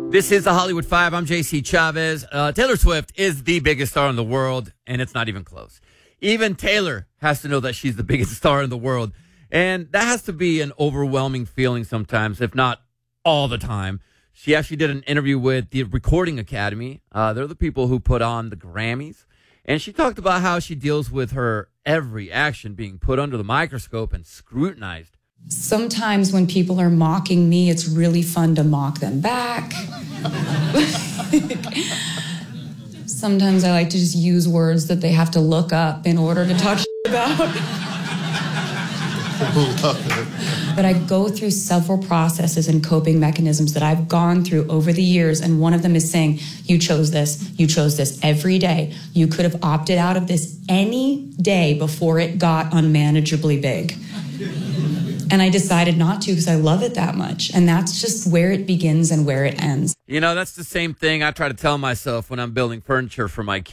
This is the Hollywood Five. I'm JC Chavez. Taylor Swift is the biggest star in the world, and it's not even close. Even Taylor has to know that she's the biggest star in the world. And that has to be an overwhelming feeling sometimes, if not all the time. She actually did an interview with the Recording Academy. They're the people who put on the Grammys. And she talked about how she deals with her every action being put under the microscope and scrutinized. Sometimes when people are mocking me, it's really fun to mock them back. Sometimes I like to just use words that they have to look up in order to talk about. But I go through several processes and coping mechanisms that I've gone through over the years, and one of them is saying, you chose this every day. You could have opted out of this any day before it got unmanageably big. And I decided not to because I love it that much. And that's just where it begins and where it ends. You know, that's the same thing I try to tell myself when I'm building furniture for my kids.